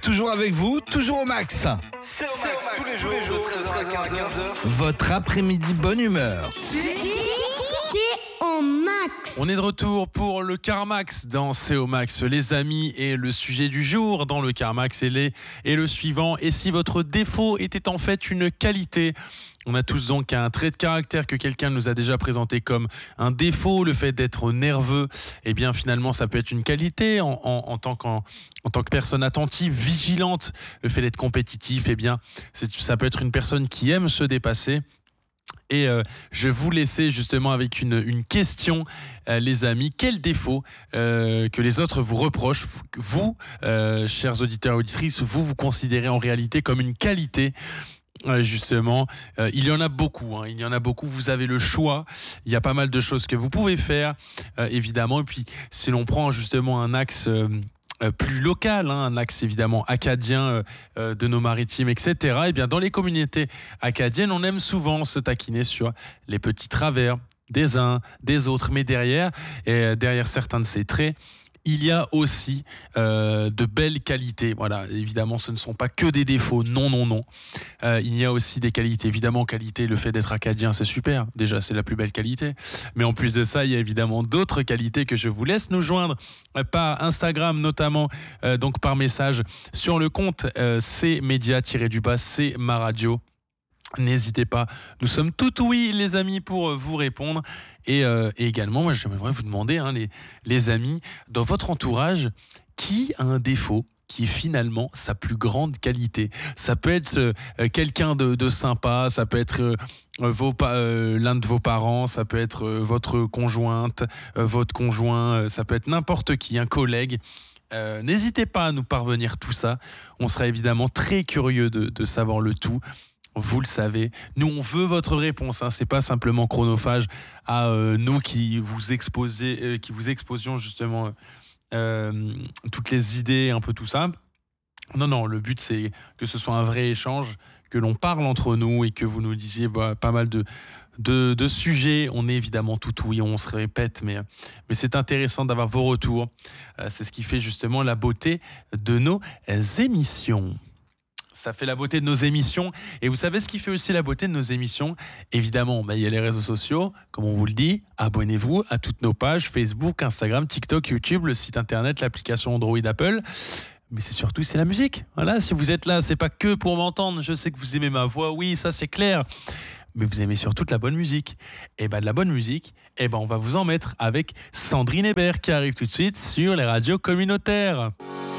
toujours avec vous, toujours au max. C'est au max, tous les jours, de 13h à 15h. Votre après-midi bonne humeur. C'est au max. On est de retour pour le Carmax dans CO Max, les amis, et le sujet du jour dans le Carmax est le suivant. Et si votre défaut était en fait une qualité? On a tous donc un trait de caractère que quelqu'un nous a déjà présenté comme un défaut, le fait d'être nerveux. Eh bien finalement ça peut être une qualité en tant que personne attentive, vigilante. Le fait d'être compétitif, eh bien ça peut être une personne qui aime se dépasser. Et je vais vous laisser justement avec une question, les amis. Quel défaut que les autres vous reprochent, vous, chers auditeurs et auditrices, vous considérez en réalité comme une qualité? Justement, il y en a beaucoup, il y en a beaucoup, vous avez le choix, il y a pas mal de choses que vous pouvez faire, évidemment. Et puis si l'on prend justement un axe plus local, un axe évidemment acadien de nos maritimes, etc. Et bien dans les communautés acadiennes, on aime souvent se taquiner sur les petits travers des uns, des autres, mais derrière certains de ces traits, il y a aussi de belles qualités. Voilà, évidemment, ce ne sont pas que des défauts. Non. Il y a aussi des qualités. Évidemment, qualité, le fait d'être acadien, c'est super. Déjà, c'est la plus belle qualité. Mais en plus de ça, il y a évidemment d'autres qualités que je vous laisse nous joindre par Instagram, notamment, donc par message sur le compte c'est média-du-bas, c'est ma radio. N'hésitez pas, nous sommes tout oui les amis pour vous répondre et également moi j'aimerais vous demander les amis, dans votre entourage, qui a un défaut qui est finalement sa plus grande qualité? Ça peut être quelqu'un de sympa, ça peut être l'un de vos parents, ça peut être votre conjointe, votre conjoint, ça peut être n'importe qui, un collègue. N'hésitez pas à nous parvenir tout ça, on sera évidemment très curieux de savoir le tout. Vous le savez, nous on veut votre réponse, c'est pas simplement chronophage à nous qui vous exposions justement toutes les idées, un peu tout ça. Non, le but c'est que ce soit un vrai échange, que l'on parle entre nous et que vous nous disiez pas mal de sujets. On est évidemment tout oui, on se répète, mais c'est intéressant d'avoir vos retours. C'est ce qui fait justement la beauté de nos émissions. Ça fait la beauté de nos émissions. Et vous savez ce qui fait aussi la beauté de nos émissions? Évidemment, il y a les réseaux sociaux, comme on vous le dit. Abonnez-vous à toutes nos pages, Facebook, Instagram, TikTok, YouTube, le site internet, l'application Android, Apple. Mais c'est la musique. Voilà, si vous êtes là, c'est pas que pour m'entendre. Je sais que vous aimez ma voix, oui, ça c'est clair. Mais vous aimez surtout de la bonne musique. Et de la bonne musique, on va vous en mettre avec Sandrine Hébert qui arrive tout de suite sur les radios communautaires.